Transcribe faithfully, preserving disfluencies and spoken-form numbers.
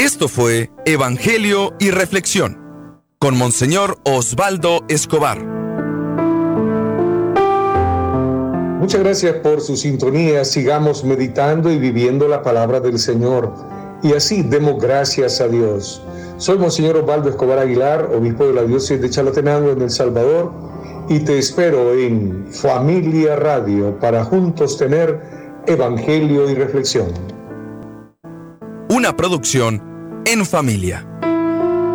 Esto fue Evangelio y Reflexión con Monseñor Osvaldo Escobar. Muchas gracias por su sintonía. Sigamos meditando y viviendo la palabra del Señor. Y así demos gracias a Dios. Soy Monseñor Osvaldo Escobar Aguilar, obispo de la diócesis de Chalatenango en El Salvador, y te espero en Familia Radio para juntos tener Evangelio y Reflexión. Una producción en familia.